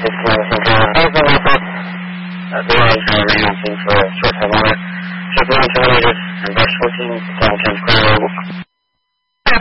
this is the lines are reusing for short-term water. So if you want to notice, and verse 14, down 10 square